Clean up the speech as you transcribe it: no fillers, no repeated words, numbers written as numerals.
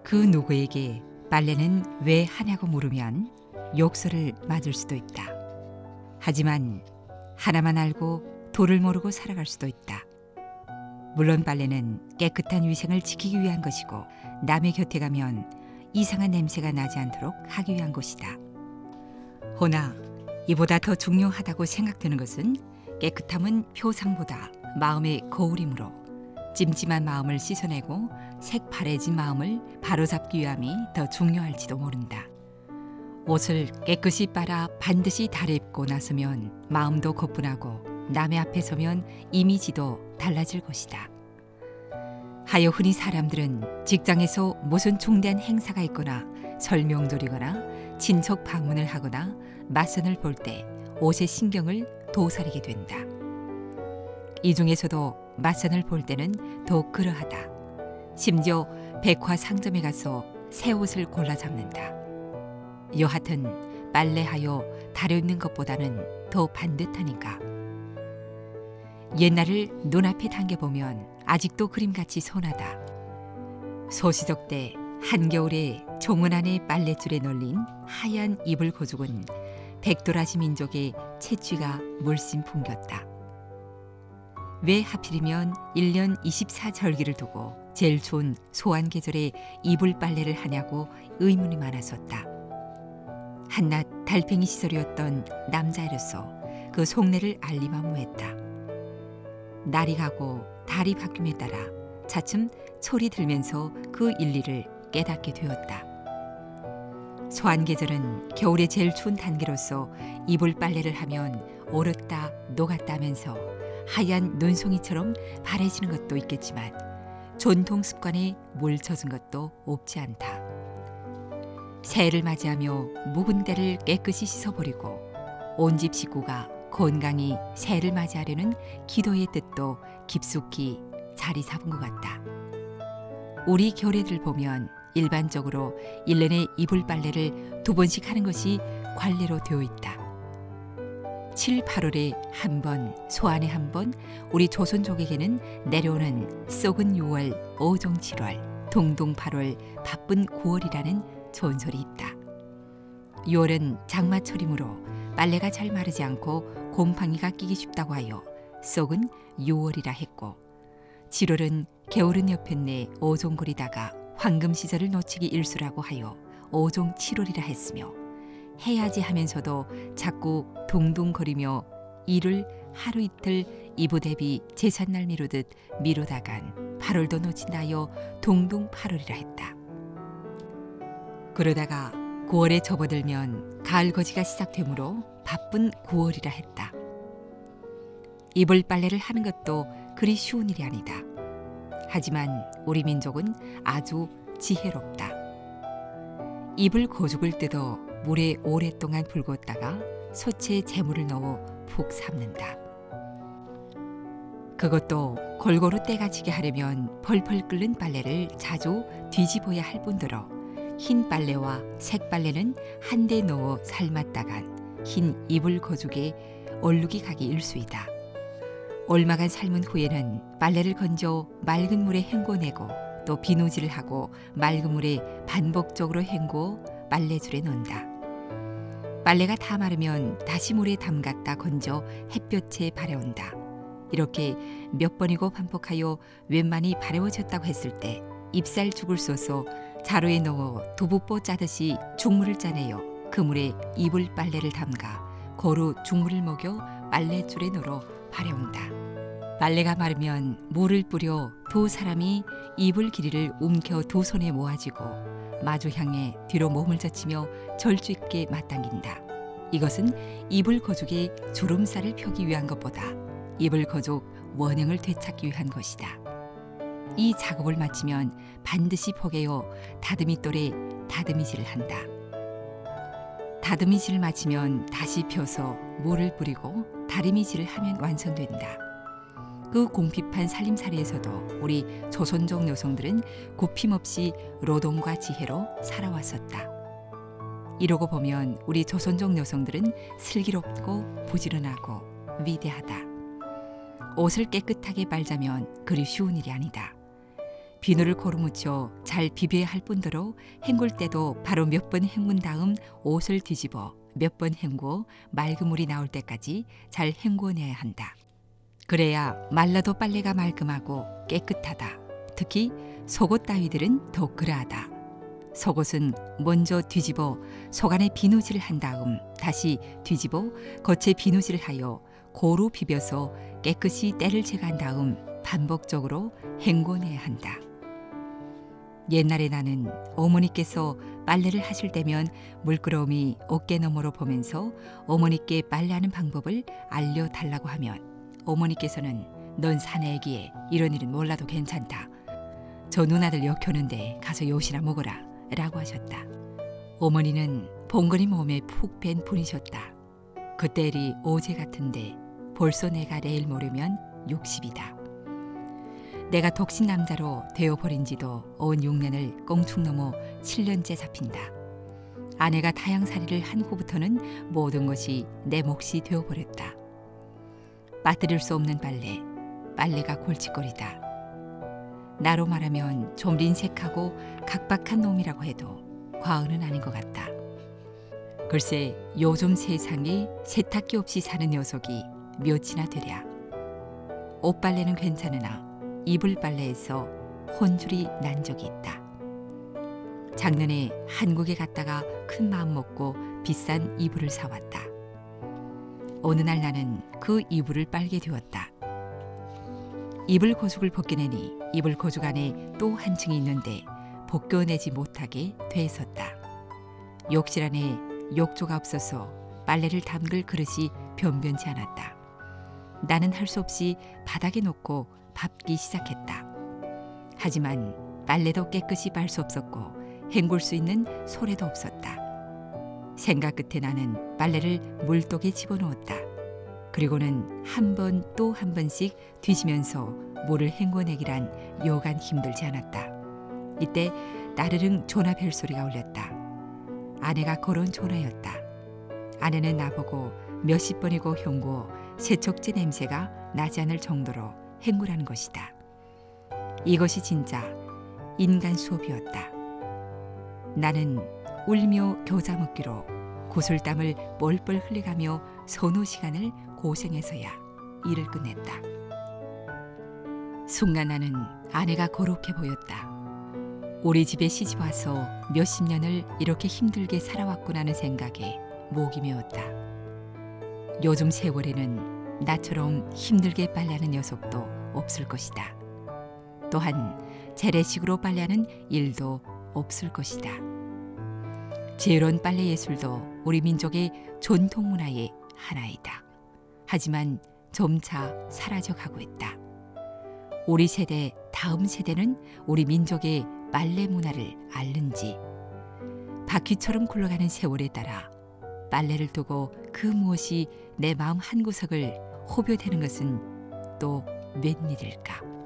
그 누구에게 빨래는 왜 하냐고 물으면 욕설을 맞을 수도 있다. 하지만 하나만 알고 도를 모르고 살아갈 수도 있다. 물론 빨래는 깨끗한 위생을 지키기 위한 것이고 남의 곁에 가면 이상한 냄새가 나지 않도록 하기 위한 것이다. 허나 이보다 더 중요하다고 생각되는 것은 깨끗함은 표상보다 마음의 거울이므로 찜찜한 마음을 씻어내고 색바래진 마음을 바로잡기 위함이 더 중요할지도 모른다. 옷을 깨끗이 빨아 반드시 달아입고 나서면 마음도 거뿐하고 남의 앞에 서면 이미지도 달라질 것이다. 하여 흔히 사람들은 직장에서 무슨 중대한 행사가 있거나 설명드리거나 친척 방문을 하거나 맞선을 볼 때 옷의 신경을 도사리게 된다. 이 중에서도 맞선을 볼 때는 더욱 그러하다. 심지어 백화상점에 가서 새 옷을 골라 잡는다. 여하튼 빨래하여 다려입는 것보다는 더 반듯하니까. 옛날을 눈앞에 당겨보면 아직도 그림같이 선하다. 소시적 때 한겨울에 종은 안에 빨랫줄에 널린 하얀 이불 고죽은 백도라지 민족의 채취가 물씬 풍겼다. 왜 하필이면 1년 24절기를 두고 제일 좋은 소환 계절에 이불 빨래를 하냐고 의문이 많았었다. 한낱 달팽이 시절이었던 남자애로서 그 속내를 알리마무했다. 날이 가고 달이 바뀜에 따라 차츰 철이 들면서 그 일리를 깨닫게 되었다. 소환 계절은 겨울의 제일 추운 단계로서 이불 빨래를 하면 얼었다 녹았다 하면서 하얀 눈송이처럼 바래지는 것도 있겠지만 전통 습관에 물 젖은 것도 없지 않다. 새해를 맞이하며 묵은 때를 깨끗이 씻어버리고 온 집 식구가 건강히 새해를 맞이하려는 기도의 뜻도 깊숙이 자리 잡은 것 같다. 우리 결례들 보면 일반적으로 1년에 이불 빨래를 2번씩 하는 것이 관례로 되어 있다. 7, 8월에 한 번, 소안에 한 번, 우리 조선족에게는 내려오는 썩은 6월, 어종 7월, 동동 8월, 바쁜 9월이라는 전설이 있다. 6월은 장마철이므로 빨래가 잘 마르지 않고 곰팡이가 끼기 쉽다고 하여 썩은 6월이라 했고, 7월은 게으른 여편네 어종거리다가 황금 시절을 놓치기 일수라고 하여 어종 7월이라 했으며, 해야지 하면서도 자꾸 둥둥거리며 일을 하루 이틀 이부대비 제삿날 미루듯 미루다간 8월도 놓친다 하여 동동 8월이라 했다. 그러다가 9월에 접어들면 가을거지가 시작되므로 바쁜 9월이라 했다. 이불 빨래를 하는 것도 그리 쉬운 일이 아니다. 하지만 우리 민족은 아주 지혜롭다. 이불 고죽을 뜯어 물에 오랫동안 불궜다가 소채에 재물을 넣어 푹 삶는다. 그것도 골고루 때가 지게 하려면 펄펄 끓는 빨래를 자주 뒤집어야 할 뿐더러 흰 빨래와 색 빨래는 한데 넣어 삶았다간 흰 이불 거죽에 얼룩이 가기 일수이다. 얼마간 삶은 후에는 빨래를 건져 맑은 물에 헹궈내고 또 비누질을 하고 맑은 물에 반복적으로 헹구어 빨래줄에 넣는다. 빨래가 다 마르면 다시 물에 담갔다 건져 햇볕에 바래온다. 이렇게 몇 번이고 반복하여 웬만히 바래워졌다고 했을 때 잎살죽을 쏘서 자루에 넣어 두부뽀 짜듯이 죽물을 짜내어 그 물에 이불 빨래를 담가 고루 죽물을 먹여 빨래줄에 넣어 바래온다. 빨래가 마르면 물을 뿌려 두 사람이 이불 길이를 움켜 두 손에 모아지고 마주 향해 뒤로 몸을 젖히며 절주 있게 맞당긴다. 이것은 이불 거죽의 주름살을 펴기 위한 것보다 이불 거죽 원형을 되찾기 위한 것이다. 이 작업을 마치면 반드시 포개어 다듬이돌에 다듬이질을 한다. 다듬이질을 마치면 다시 펴서 물을 뿌리고 다듬이질을 하면 완성된다. 그 공핍한 살림살이에서도 우리 조선족 여성들은 굽힘없이 노동과 지혜로 살아왔었다. 이러고 보면 우리 조선족 여성들은 슬기롭고 부지런하고 위대하다. 옷을 깨끗하게 빨자면 그리 쉬운 일이 아니다. 비누를 고루 묻혀 잘 비벼야 할 뿐더러 헹굴 때도 바로 몇 번 헹군 다음 옷을 뒤집어 몇 번 헹구어 맑은 물이 나올 때까지 잘 헹구어내야 한다. 그래야 말라도 빨래가 말끔하고 깨끗하다. 특히 속옷 따위들은 더 그러하다. 속옷은 먼저 뒤집어 속 안에 비누질을 한 다음 다시 뒤집어 겉에 비누질을 하여 고루 비벼서 깨끗이 때를 제거한 다음 반복적으로 헹궈내야 한다. 옛날에 나는 어머니께서 빨래를 하실 때면 물끄러움이 어깨 너머로 보면서 어머니께 빨래하는 방법을 알려달라고 하면 어머니께서는 넌 사내기에 이런 일은 몰라도 괜찮다. 저 누나들 역효는데 가서 요시나 먹어라 라고 하셨다. 어머니는 봉건이 몸에 푹 밴 분이셨다. 그때 일이 어제 같은데 벌써 내가 내일 모레면 60이다. 내가 독신 남자로 되어버린 지도 온 6년을 꽁충 넘어 7년째 잡힌다. 아내가 타양살이를 한 후부터는 모든 것이 내 몫이 되어버렸다. 빠뜨릴 수 없는 빨래가 골칫거리다. 나로 말하면 좀 인색하고 각박한 놈이라고 해도 과언은 아닌 것 같다. 글쎄 요즘 세상에 세탁기 없이 사는 녀석이 몇이나 되랴. 옷빨래는 괜찮으나 이불 빨래에서 혼줄이 난 적이 있다. 작년에 한국에 갔다가 큰 마음 먹고 비싼 이불을 사왔다. 어느 날 나는 그 이불을 빨게 되었다. 이불 고죽을 벗겨내니 이불 고죽 안에 또 한 층이 있는데 벗겨내지 못하게 돼 있었다. 욕실 안에 욕조가 없어서 빨래를 담글 그릇이 변변치 않았다. 나는 할 수 없이 바닥에 놓고 밟기 시작했다. 하지만 빨래도 깨끗이 빨 수 없었고 헹굴 수 있는 소래도 없었다. 생각 끝에 나는 빨래를 물독에 집어넣었다. 그리고는 한 번 또 한 번씩 뒤지면서 물을 헹궈내기란 여간 힘들지 않았다. 이때 나르릉 전화 벨소리가 울렸다. 아내가 걸어온 전화였다. 아내는 나보고 몇십 번이고 헹구어 세척제 냄새가 나지 않을 정도로 헹구라는 것이다. 이것이 진짜 인간 수업이었다. 나는 울며 교자 먹기로 구슬땀을 뻘뻘 흘려가며 서너 시간을 고생해서야 일을 끝냈다. 순간 나는 아내가 거룩해 보였다. 우리 집에 시집와서 몇십 년을 이렇게 힘들게 살아왔구나는 생각에 목이 메었다. 요즘 세월에는 나처럼 힘들게 빨래하는 녀석도 없을 것이다. 또한 재래식으로 빨래하는 일도 없을 것이다. 제이런 빨래 예술도 우리 민족의 전통 문화의 하나이다. 하지만 점차 사라져가고 있다. 우리 세대, 다음 세대는 우리 민족의 빨래 문화를 알는지 바퀴처럼 굴러가는 세월에 따라 빨래를 두고 그 무엇이 내 마음 한구석을 호벼되는 것은 또 웬일일까?